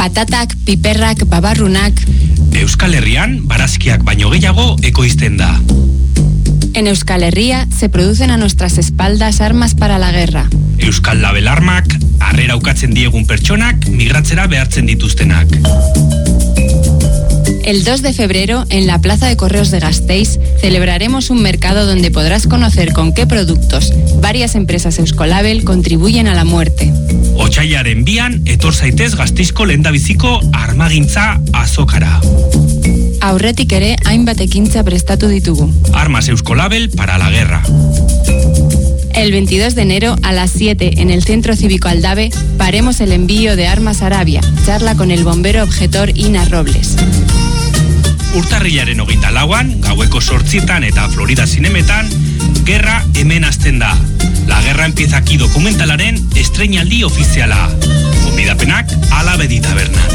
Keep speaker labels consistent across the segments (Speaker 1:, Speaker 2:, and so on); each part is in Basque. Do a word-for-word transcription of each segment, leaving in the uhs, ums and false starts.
Speaker 1: Patatak, piperrak, babarrunak.
Speaker 2: Euskal Herrian, barazkiak baino gehiago ekoizten da.
Speaker 1: En Euskal Herria se producen a nuestras espaldas armas para la guerra.
Speaker 2: Euskal Labelarmak, harrera ukatzen diegun pertsonak, migratzera behartzen dituztenak.
Speaker 1: El dos de febrero, en la Plaza de Correos de Gasteiz, celebraremos un mercado donde podrás conocer con qué productos varias empresas Euskolabel contribuyen a la muerte.
Speaker 2: Otsailaren bian, etor zaitez Gasteizko lehendabiziko armagintza azokara.
Speaker 1: Aurretik ere, hainbat ekintza prestatu ditugu.
Speaker 2: Armas Euskolabel para la guerra.
Speaker 1: El veintidós de enero a las siete en el Centro Cívico Aldave paremos el envío de armas a Arabia. Charla con el bombero objetor Ina Robles.
Speaker 2: Urtarrilaren hogeita lauan, gaueko sortzietan eta Florida Zinemetan, Gerra hemen hasten da. La Guerra Empieza Aquí dokumentalaren estreinaldi ofiziala. Gonbidapenak Alabedi Tabernan.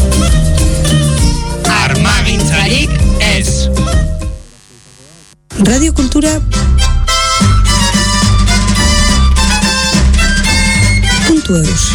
Speaker 2: Armagintzarik ez.
Speaker 3: Radio Kultura puntu eus.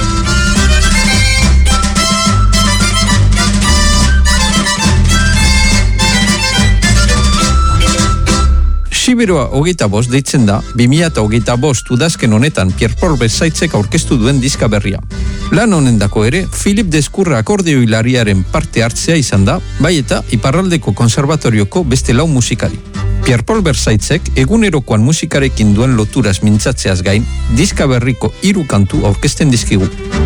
Speaker 4: Siberoa hogeita bost deitzen da, bi mila hogeita bost udazken honetan Pierre Paul Versaitzek aurkeztu duen diska berria. Lan honendako ere, Philip Deskurra akordioilariaren parte hartzea izan da, bai eta Iparraldeko Konservatorioko beste lau musikari. Pierre Paul Versaitzek egunerokoan musikarekin duen loturaz mintzatzeaz gain, diska berriko hiru kantu aurkezten dizkigu.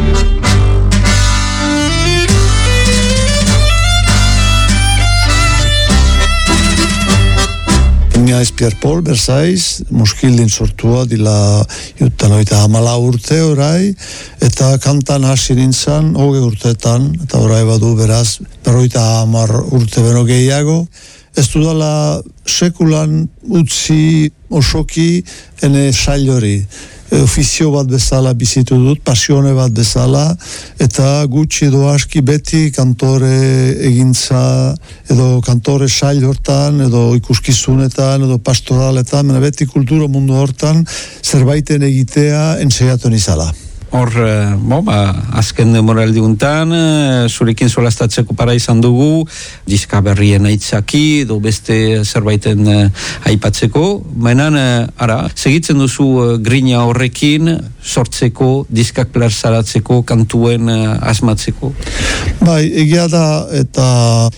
Speaker 5: Nia ez Pierre Paul Versailles, muskildin sortua dila jutan oita hamala urte orai, eta kantan hasi nintzen hoge urteetan, eta orai badu beraz, berroita hamar urte beno gehiago. Ez dudala sekulan utzi osoki ene sail hori. Ofizio bat bezala bizitu dut, pasione bat bezala, eta gutxi edo aski beti kantore egintza, edo kantore sail hortan, edo ikuskizunetan, edo pastoraletan, mena beti kultura mundu hortan zerbaiten egitea enseiatu nizala.
Speaker 4: Hor, bo, ba, azken demoraldi guntan, zurekin solastatzeko para izan dugu, diska berrien aitzaki, edo beste zerbaiten aipatzeko, mainan, ara, segitzen duzu grina horrekin, sortzeko, diskak plarzaratzeko, kantuen asmatzeko?
Speaker 5: Bai, egia da, eta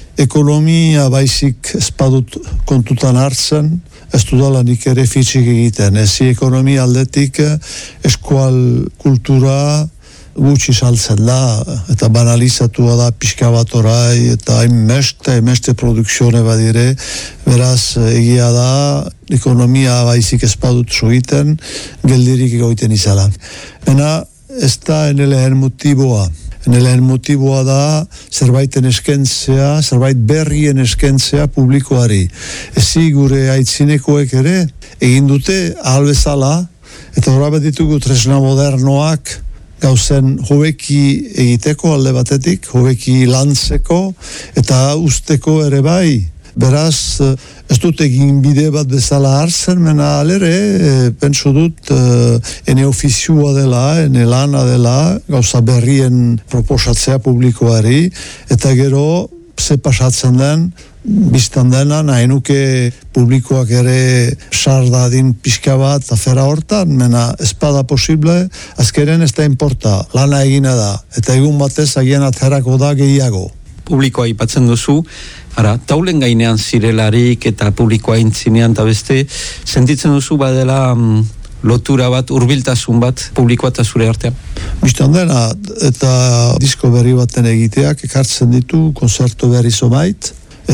Speaker 5: ekonomia baizik espadut kontutan hartzen, ez dudala nik ere fitxik egiten. Ezi ekonomia aldetik eskual kultura gutxi saltzen da, eta banalizatua da pixka bat orai, eta hainbeste, hainbeste produkzione badire, beraz egia da, ekonomia baizik espadut egiten, geldirik egoiten izala. Bena, ez da enelehen motiboa. Enelehen motiboa da zerbaiten eskentzea, zerbait berrien eskentzea publikoari. Ezi gure aitzinekoek ere, egin dute ahal bezala, eta horabet ditugu tresna modernoak gauzen hobeki egiteko alde batetik, hobeki lantzeko, eta usteko ere bai. Beraz, ez dut egin bide bat bezala hartzen, mena alere, e, pentsu dut, e, ene ofizioa dela, ene lana dela, gauza berrien proposatzea publikoari, eta gero, ze pasatzen den, biztan dena, nahi nuke publikoak ere sardadin pixka bat afera hortan, mena espada posible, azkeren ez da importa, lana egina da, eta egun batez agian aterako da gehiago.
Speaker 4: Publikoa aipatzen duzu, ara, taulen gainean zirelarik eta publikoa intzinean eta beste, sentitzen duzu badela mm, lotura bat, hurbiltasun bat, publikoa eta zure artean?
Speaker 5: Bistan dena, eta disko berri baten egiteak ekartzen ditu, konzertu berri zomait,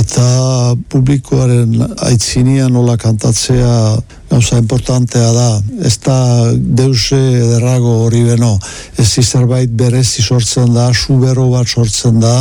Speaker 5: eta publikoaren aitzinean nola kantatzea gauza importantea da. Ez da deuse ederrago hori beno. Ez zerbait berezi sortzen da, subero bat sortzen da,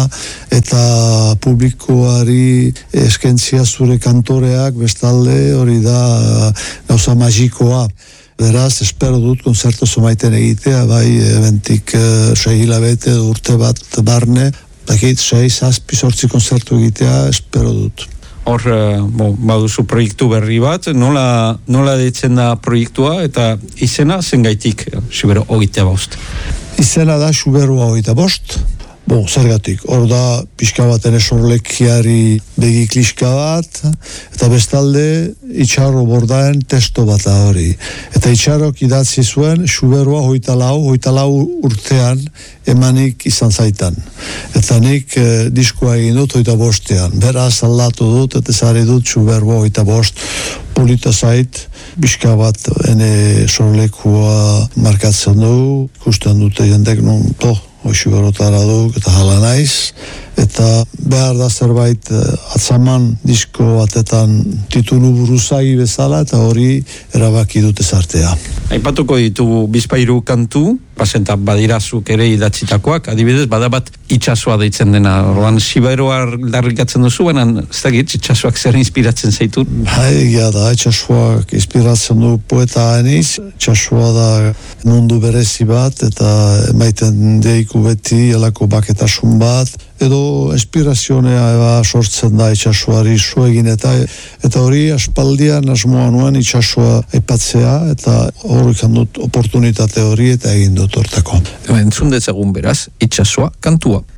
Speaker 5: eta publikoari eskentzia zure kantoreak bestalde hori da gauza magikoa. Beraz, espero dut konzertu zomaiten egitea, bai, eventik uh, sei hilabete urte bat barne, dakit, sei, zazpi, sortzi konzertu egitea, espero dut.
Speaker 4: Hor, bo, baduzu proiektu berri bat, nola, nola deitzen da proiektua, eta izena zen gaitik, Subero hogeita bost?
Speaker 5: Izena da Subero hogeita bost, Bo, zergatik, hor da pixka baten esorlekiari begi kliska bat, eta bestalde itxarro bordaen testo bat da hori. Eta itxarrok idatzi zuen Xuberua hoita lau, hoita lau urtean emanik izan zaitan. Eta nik eh, diskoa egin dut hoita bostean. Beraz aldatu dut, eta zari dut Xuberua hoita bost polita zait, pixka bat ene sorlekua markatzen du, ikusten dute jendek non, to, hoxu berotara duk, eta hala naiz, eta behar da zerbait atzaman disko batetan titulu buruzagi bezala, eta hori erabaki dute zartea.
Speaker 4: Aipatuko ditugu bizpairu kantu, pasenta badirazuk ere idatzitakoak, adibidez, badabat itxasoa deitzen dena, orduan Siberoa darrikatzen duzu, baina ez dakit, itxasoak zer inspiratzen zaitu?
Speaker 5: Hai, egia da, itxasoak inspiratzen du poeta eniz, itxasoa da mundu berezi bat, eta emaiten deiku beti elako baketasun bat, edo inspirazionea eba sortzen da itxasoari su egin eta eta hori aspaldian asmoa nuen itxasoa aipatzea eta hori dut oportunitate hori eta egin dut hortako.
Speaker 4: Entzun dezagun beraz, itxasoa kantua.